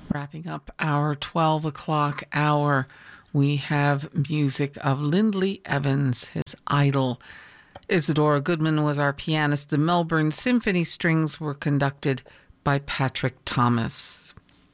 Wrapping up our 12 o'clock hour, we have music of Lindley Evans, his idol. Isadora Goodman was our pianist. The Melbourne Symphony Strings were conducted by Patrick Thomas.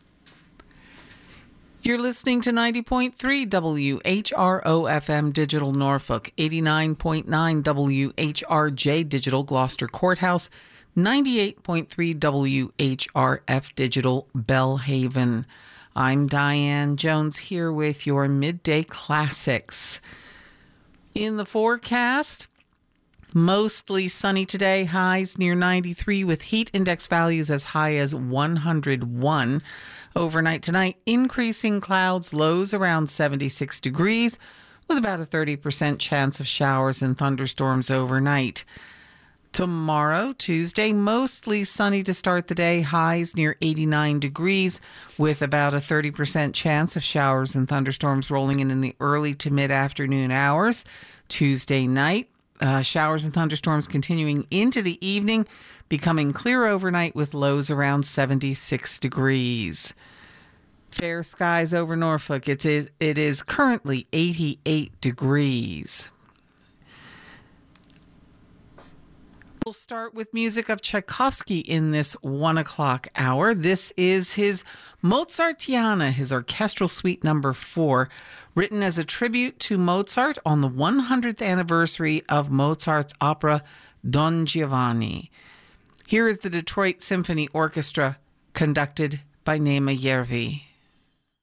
You're listening to 90.3 WHRO-FM Digital Norfolk, 89.9 WHRJ Digital Gloucester Courthouse, 98.3 WHRF Digital Bellhaven. I'm Diane Jones here with your midday classics. In the forecast, mostly sunny today, highs near 93 with heat index values as high as 101. Overnight tonight, increasing clouds, lows around 76 degrees with about a 30% chance of showers and thunderstorms overnight. Tomorrow, Tuesday, mostly sunny to start the day, highs near 89 degrees with about a 30% chance of showers and thunderstorms rolling in the early to mid-afternoon hours. Tuesday night, showers and thunderstorms continuing into the evening, becoming clear overnight with lows around 76 degrees. Fair skies over Norfolk. It is currently 88 degrees. We'll start with music of Tchaikovsky in this 1 o'clock hour. This is his Mozartiana, his orchestral suite number 4, written as a tribute to Mozart on the 100th anniversary of Mozart's opera Don Giovanni. Here is the Detroit Symphony Orchestra, conducted by Nema Järvi.